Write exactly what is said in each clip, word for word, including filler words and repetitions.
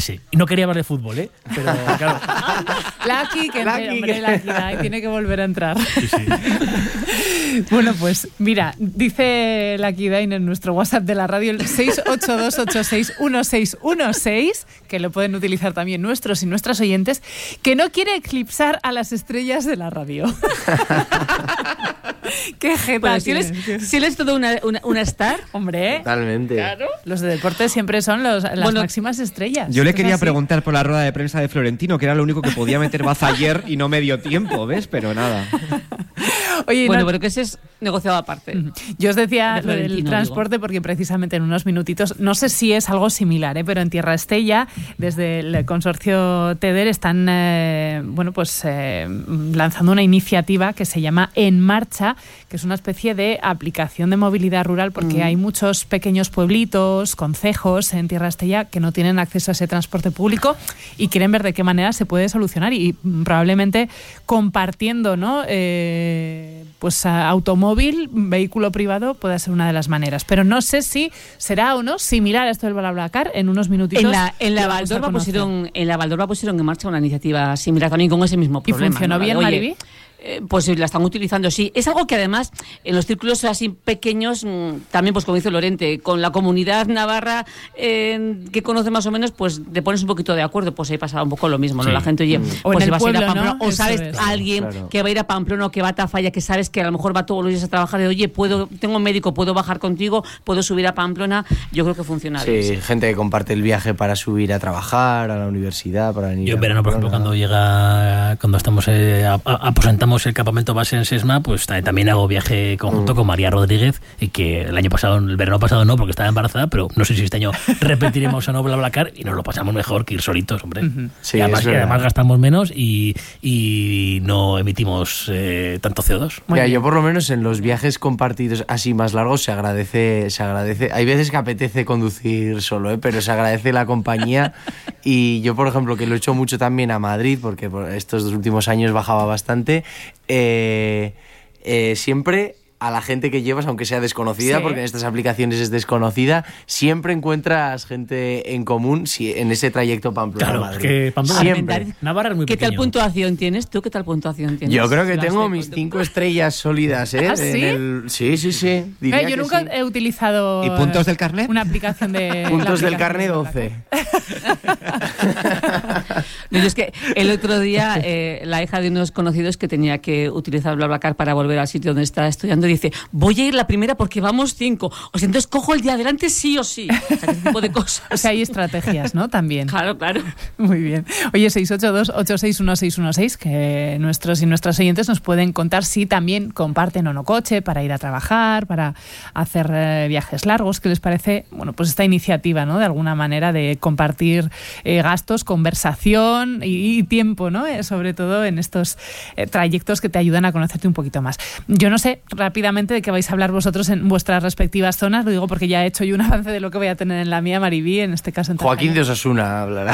Sí, y no quería hablar de fútbol, ¿eh? Pero claro. Lucky, que Lucky, hombre, que... Lucky, Lucky, tiene que volver a entrar. Sí, sí. Bueno, pues mira, dice Lucky Dain en nuestro WhatsApp de la radio, el seis ocho dos ocho seis uno seis uno seis, que lo pueden utilizar también nuestros y nuestras oyentes, que no quiere eclipsar a las estrellas de la radio. Qué jeta. Bueno, si eres, si eres todo una, una, una star, hombre. Totalmente. Claro. Los de deporte siempre son los, las bueno, máximas estrellas. Yo le quería preguntar por la rueda de prensa de Florentino, que era lo único que podía meter baza ayer y no me dio tiempo, ¿ves? Pero nada. Oye, bueno, no, pero que ese es negociado aparte. Yo os decía lo del transporte digo. Porque precisamente en unos minutitos, no sé si es algo similar, ¿eh? Pero en Tierra Estella, desde el consorcio TEDER, están eh, bueno, pues, eh, lanzando una iniciativa que se llama En Marcha, que es una especie de aplicación de movilidad rural, porque mm. hay muchos pequeños pueblitos, concejos en Tierra Estella que no tienen acceso a ese transporte público y quieren ver de qué manera se puede solucionar, y probablemente compartiendo, ¿no? Eh, pues automóvil, vehículo privado puede ser una de las maneras, pero no sé si será o no similar a esto del BlaBlaCar. En unos minutitos en la, en la Valdorba pusieron en la Valdorba pusieron en marcha una iniciativa similar también con ese mismo problema. ¿Y funcionó ¿no? bien, Oye, Mariby? Eh, pues la están utilizando, sí. Es algo que además en los círculos así pequeños, mmm, también pues como dice Lorente, con la comunidad navarra eh, que conoce más o menos, pues te pones un poquito de acuerdo, pues ahí pasaba un poco lo mismo, ¿no? Sí. La gente, oye, mm. o pues en si vas pueblo, a ir a Pamplona, ¿no? o sabes es. a alguien claro. que va a ir a Pamplona o que va a Tafalla, que sabes que a lo mejor va todos los días a trabajar, de oye, puedo, tengo un médico, puedo bajar contigo, puedo subir a Pamplona, yo creo que funciona sí, bien. Sí, gente que comparte el viaje para subir a trabajar, a la universidad, para venir. Yo en verano, por ejemplo, Pamplona. cuando llega, cuando estamos eh, a, a, aposentamos el campamento base en Sesma, pues también hago viaje conjunto mm. con María Rodríguez, y que el año pasado, el verano pasado no, porque estaba embarazada, pero no sé si este año repetiremos o no BlaBlaCar, y nos lo pasamos mejor que ir solitos, hombre. Uh-huh. Sí, y, además, y además gastamos menos y, y no emitimos eh, tanto C O dos. Mira, yo por lo menos en los viajes compartidos así más largos se agradece, se agradece. Hay veces que apetece conducir solo, ¿eh? Pero se agradece la compañía. Y yo, por ejemplo, que lo he hecho mucho también a Madrid, porque por estos dos últimos años bajaba bastante, eh, eh, siempre a la gente que llevas, aunque sea desconocida, sí. porque en estas aplicaciones es desconocida, siempre encuentras gente en común si, en ese trayecto Pamplona-Madrid. Claro, es que Pamplona siempre. Navarra es muy ¿Qué pequeño. tal puntuación tienes? ¿Tú qué tal puntuación tienes? Yo creo que Las tengo de mis punto. cinco estrellas sólidas, ¿eh? ¿Ah, sí? En el... Sí, sí, sí. Diría Yo que nunca sí. he utilizado... ¿Y puntos del carnet? Una aplicación de... Puntos del carnet doce. No, es que el otro día eh, la hija de unos conocidos que tenía que utilizar BlaBlaCar para volver al sitio donde estaba estudiando dice, voy a ir la primera porque vamos cinco, o sea, entonces cojo el de adelante sí o sí, o sea, ese tipo de cosas. O sea, hay estrategias, ¿no? También. Claro, claro. Muy bien. Oye, seis ocho dos ocho seis uno seis uno seis, que nuestros y nuestras oyentes nos pueden contar si también comparten o no coche para ir a trabajar, para hacer eh, viajes largos. ¿Qué les parece? Bueno, pues esta iniciativa, ¿no? De alguna manera de compartir eh, gastos, conversación y, y tiempo, ¿no? Eh, sobre todo en estos eh, trayectos que te ayudan a conocerte un poquito más. Yo no sé rápidamente de qué vais a hablar vosotros en vuestras respectivas zonas, lo digo porque ya he hecho yo un avance de lo que voy a tener en la mía, Mariby, en este caso en Joaquín de Osasuna hablará.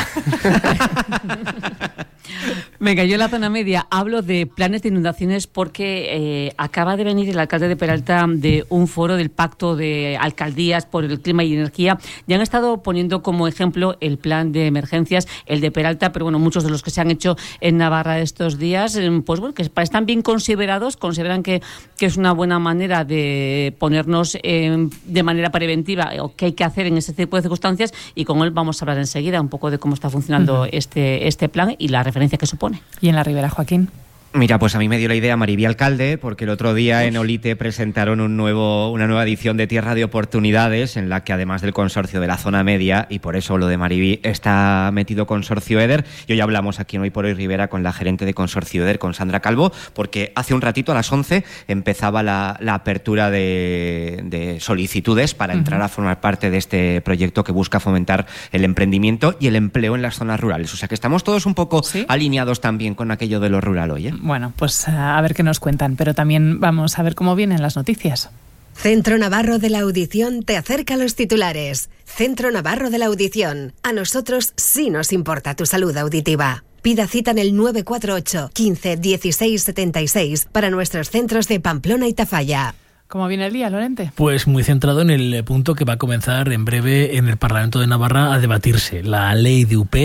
Venga, yo en la zona media hablo de planes de inundaciones porque eh, acaba de venir el alcalde de Peralta de un foro del Pacto de Alcaldías por el Clima y Energía, y han estado poniendo como ejemplo el plan de emergencias, el de Peralta, pero bueno, muchos de los que se han hecho en Navarra estos días, eh, pues bueno, que están bien considerados, consideran que, que es una buena manera de ponernos eh, de manera preventiva o qué hay que hacer en ese tipo de circunstancias, y con él vamos a hablar enseguida un poco de cómo está funcionando uh-huh. este, este plan y la referencia que supone. Y en la Ribera, Joaquín. Mira, pues a mí me dio la idea Mariby Alcalde, porque el otro día en Olite presentaron un nuevo, una nueva edición de Tierra de Oportunidades, en la que además del consorcio de la zona media, y por eso lo de Mariby, está metido consorcio EDER. Y hoy hablamos aquí en Hoy por Hoy Ribera con la gerente de consorcio EDER, con Sandra Calvo, porque hace un ratito a las once empezaba la, la apertura de, de solicitudes para uh-huh. entrar a formar parte de este proyecto que busca fomentar el emprendimiento y el empleo en las zonas rurales. O sea que estamos todos un poco ¿sí? alineados también con aquello de lo rural hoy, ¿eh? Bueno, pues a ver qué nos cuentan, pero también vamos a ver cómo vienen las noticias. Centro Navarro de la Audición te acerca a los titulares. Centro Navarro de la Audición. A nosotros sí nos importa tu salud auditiva. Pida cita en el nueve cuatro ocho, quince, dieciséis setenta y seis para nuestros centros de Pamplona y Tafalla. ¿Cómo viene el día, Lorente? Pues muy centrado en el punto que va a comenzar en breve en el Parlamento de Navarra a debatirse, la ley de U P